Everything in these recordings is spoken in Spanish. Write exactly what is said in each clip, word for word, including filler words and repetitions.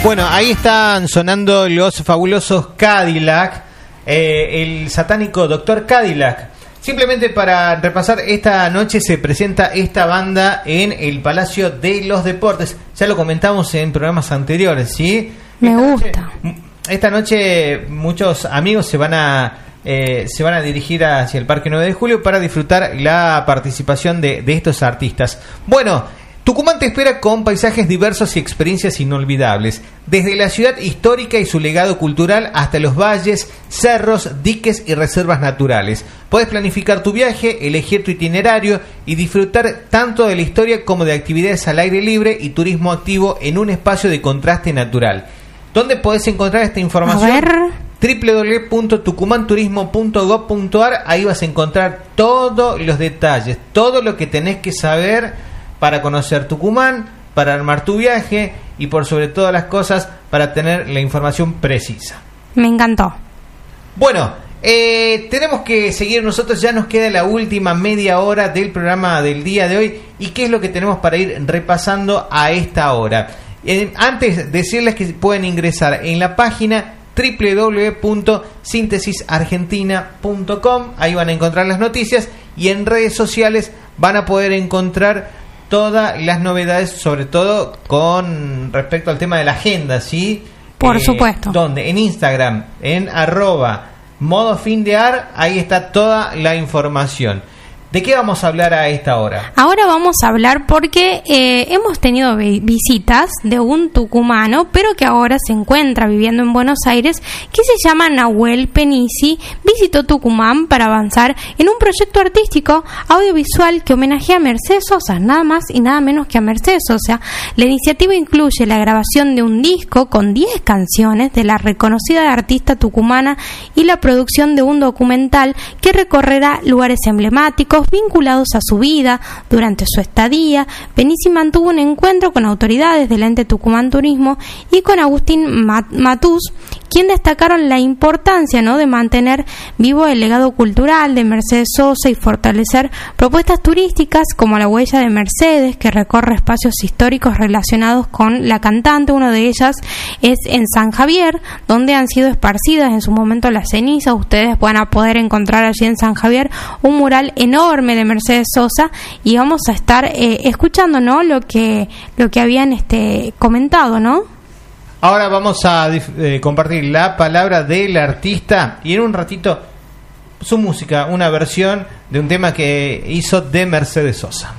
Bueno, ahí están sonando los fabulosos Cadillac, eh, el satánico Doctor Cadillac. Simplemente para repasar, esta noche se presenta esta banda en el Palacio de los Deportes. Ya lo comentamos en programas anteriores, ¿sí? Me esta gusta. Noche, esta noche muchos amigos se van a eh, se van a dirigir hacia el Parque nueve de Julio para disfrutar la participación de, de estos artistas. Bueno, Tucumán te espera con paisajes diversos y experiencias inolvidables, desde la ciudad histórica y su legado cultural hasta los valles, cerros, diques y reservas naturales. Puedes planificar tu viaje, elegir tu itinerario y disfrutar tanto de la historia como de actividades al aire libre y turismo activo en un espacio de contraste natural. ¿Dónde podés encontrar esta información? A ver. doble u doble u doble u punto tucumán turismo punto gob punto a r. Ahí vas a encontrar todos los detalles, todo lo que tenés que saber para conocer Tucumán, para armar tu viaje y por sobre todas las cosas para tener la información precisa. Me encantó. Bueno, eh, tenemos que seguir nosotros, ya nos queda la última media hora del programa del día de hoy. ¿Y qué es lo que tenemos para ir repasando a esta hora? Eh, antes, decirles que pueden ingresar en la página doble u doble u doble u punto síntesis argentina punto com. Ahí van a encontrar las noticias y en redes sociales van a poder encontrar todas las novedades, sobre todo con respecto al tema de la agenda, ¿sí? Por eh, supuesto. Donde en Instagram, en arroba modo findear, ahí está toda la información. ¿De qué vamos a hablar a esta hora? Ahora vamos a hablar porque eh, hemos tenido vi- visitas de un tucumano, pero que ahora se encuentra viviendo en Buenos Aires, que se llama Nahuel Penisi. Visitó Tucumán para avanzar en un proyecto artístico audiovisual que homenajea a Mercedes Sosa, nada más y nada menos que a Mercedes Sosa. La iniciativa incluye la grabación de un disco con diez canciones de la reconocida artista tucumana y la producción de un documental que recorrerá lugares emblemáticos vinculados a su vida. Durante su estadía, Penisi mantuvo un encuentro con autoridades del ente Tucumán Turismo y con Agustín Mat- Matús, quien destacaron la importancia, ¿no?, de mantener vivo el legado cultural de Mercedes Sosa y fortalecer propuestas turísticas como la huella de Mercedes, que recorre espacios históricos relacionados con la cantante. Una de ellas es en San Javier, donde han sido esparcidas en su momento las cenizas. Ustedes van a poder encontrar allí en San Javier un mural enorme de Mercedes Sosa y vamos a estar eh, escuchando, ¿no?, lo que lo que habían este comentado, ¿no? Ahora vamos a eh, compartir la palabra del artista y en un ratito su música, una versión de un tema que hizo de Mercedes Sosa.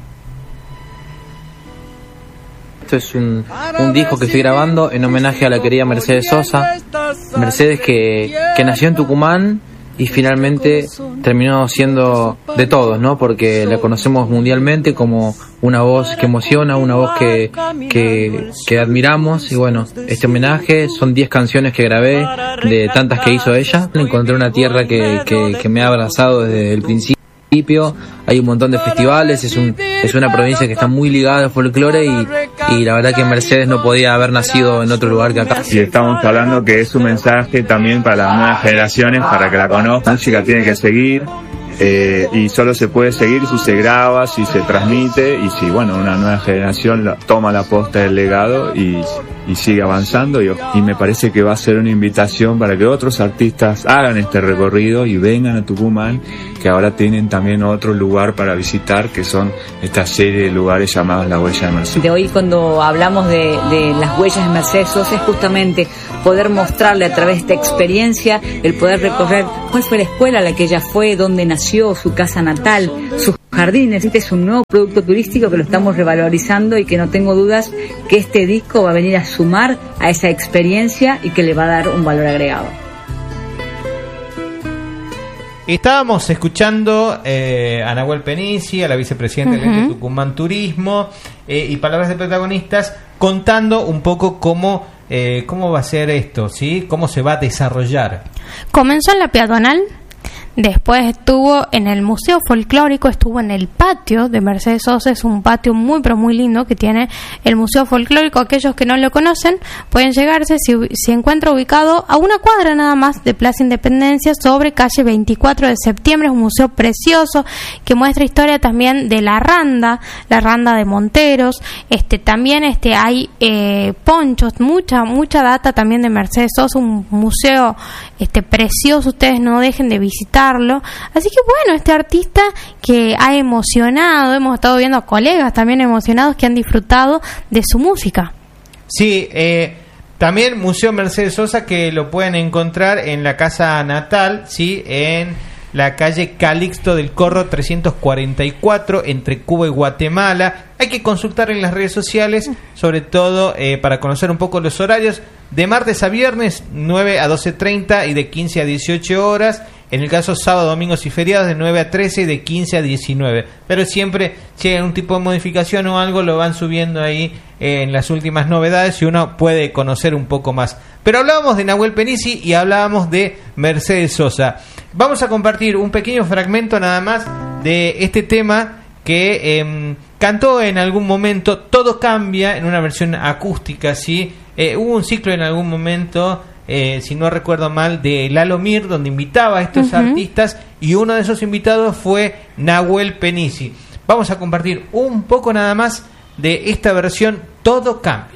Esto es un, un disco que estoy grabando en homenaje a la querida Mercedes Sosa. Mercedes que, que nació en Tucumán y finalmente terminó siendo de todos, ¿no? Porque la conocemos mundialmente como una voz que emociona, una voz que, que, que admiramos. Y bueno, este homenaje son diez canciones que grabé de tantas que hizo ella. Encontré una tierra que, que, que me ha abrazado desde el principio. Hay un montón de festivales, es un es una provincia que está muy ligada al folclore y, y la verdad que Mercedes no podía haber nacido en otro lugar que acá. Y estamos hablando que es un mensaje también para las nuevas generaciones, para que la conozcan. La música tiene que seguir eh, y solo se puede seguir si se graba, si se transmite y si, bueno, una nueva generación la, toma la posta del legado y, y sigue avanzando. Y, y me parece que va a ser una invitación para que otros artistas hagan este recorrido y vengan a Tucumán, que ahora tienen también otro lugar para visitar, que son esta serie de lugares llamados La Huella de Mercedes. De hoy, cuando hablamos de, de las huellas de Mercedes Sosa, es justamente poder mostrarle a través de esta experiencia, el poder recorrer cuál fue la escuela a la que ella fue, dónde nació, su casa natal, sus jardines. Este es un nuevo producto turístico que lo estamos revalorizando y que no tengo dudas que este disco va a venir a sumar a esa experiencia y que le va a dar un valor agregado. Estábamos escuchando eh, a Nahuel Penisi, a la vicepresidenta uh-huh. del ente Tucumán Turismo, eh, y palabras de protagonistas contando un poco cómo eh, cómo va a ser esto, ¿sí? Cómo se va a desarrollar. Comenzó en la peatonal Después estuvo en el Museo Folclórico, estuvo en el patio de Mercedes Sosa, es un patio muy pero muy lindo que tiene el Museo Folclórico. Aquellos que no lo conocen pueden llegarse, si se encuentra ubicado a una cuadra nada más de Plaza Independencia, sobre calle veinticuatro de septiembre. Es un museo precioso que muestra historia también de la randa, la randa de Monteros. Este también este hay eh, ponchos, mucha mucha data también de Mercedes Sosa, un museo este precioso, ustedes no dejen de visitarlo. Así que bueno, este artista que ha emocionado, hemos estado viendo a colegas también emocionados que han disfrutado de su música. Sí, eh, también Museo Mercedes Sosa, que lo pueden encontrar en la casa natal, sí, en la calle Calixto del Corro trescientos cuarenta y cuatro, entre Cuba y Guatemala. Hay que consultar en las redes sociales, sobre todo eh, para conocer un poco los horarios. De martes a viernes, nueve a doce treinta y de quince a dieciocho horas. En el caso sábado, domingos y feriados, de nueve a trece y de quince a diecinueve. Pero siempre, si hay un tipo de modificación o algo, lo van subiendo ahí eh, en las últimas novedades y uno puede conocer un poco más. Pero hablábamos de Nahuel Penisi y hablábamos de Mercedes Sosa. Vamos a compartir un pequeño fragmento nada más de este tema que eh, cantó en algún momento. Todo cambia, en una versión acústica, ¿sí? Eh, hubo un ciclo en algún momento, eh, si no recuerdo mal, de Lalo Mir, donde invitaba a estos uh-huh. artistas, y uno de esos invitados fue Nahuel Penisi. Vamos a compartir un poco nada más de esta versión, Todo cambia.